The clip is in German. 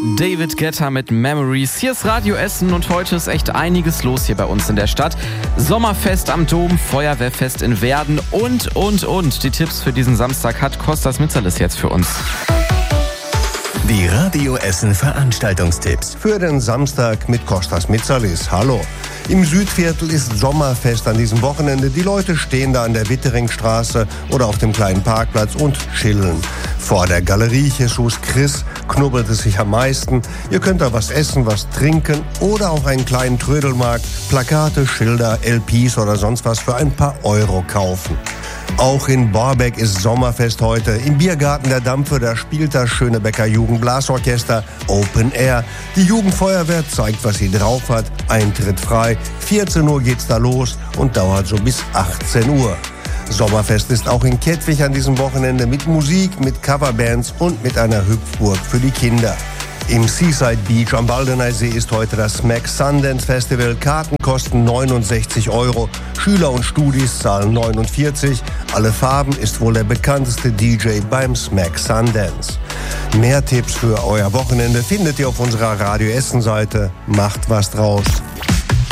David Guetta mit Memories. Hier ist Radio Essen und heute ist echt einiges los hier bei uns in der Stadt. Sommerfest am Dom, Feuerwehrfest in Werden und. Die Tipps für diesen Samstag hat Kostas Mitzalis jetzt für uns. Die Radio Essen Veranstaltungstipps. Für den Samstag mit Kostas Mitzalis. Hallo. Im Südviertel ist Sommerfest an diesem Wochenende. Die Leute stehen da an der Witteringstraße oder auf dem kleinen Parkplatz und chillen. Vor der Galerie Jesus Chris knubbelt es sich am meisten. Ihr könnt da was essen, was trinken oder auch einen kleinen Trödelmarkt, Plakate, Schilder, LPs oder sonst was für ein paar Euro kaufen. Auch in Borbeck ist Sommerfest heute. Im Biergarten der Dampfe, da spielt das Schönebecker Jugendblasorchester Open Air. Die Jugendfeuerwehr zeigt, was sie drauf hat. Eintritt frei. 14 Uhr geht's da los und dauert so bis 18 Uhr. Sommerfest ist auch in Kettwig an diesem Wochenende mit Musik, mit Coverbands und mit einer Hüpfburg für die Kinder. Im Seaside Beach am Baldeneysee ist heute das Smack Sundance Festival. Karten kosten 69 Euro. Schüler und Studis zahlen 49. Alle Farben ist wohl der bekannteste DJ beim Smack Sundance. Mehr Tipps für euer Wochenende findet ihr auf unserer Radio Essen Seite. Macht was draus.